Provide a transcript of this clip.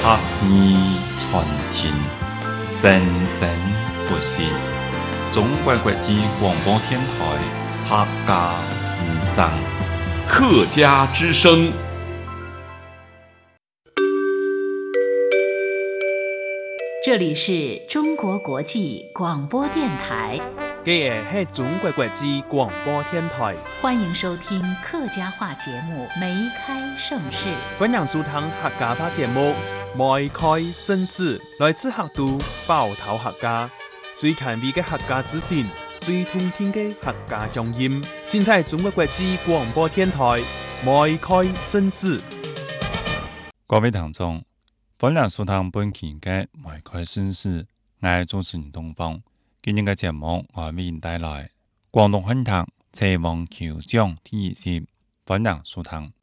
学艺传情，生生不息。中国国际广播电台客家之声， 客家之声。 这里是中国国际广播电台， 这是中国国际广播电台， 欢迎收听客家话节目《梅开盛世》。 欢迎收听客家话节目《梅开盛世》，来自客都包头客家，最前卫的客家资讯，最通天的客家乡音。现在中国国际广播电台《梅开盛世》。 各位听众，欢迎收听本期的《梅开盛世》，我係主持人東方。今日嘅節目我為您帶來廣東話堂斜望橋獎第20集，歡迎收聽。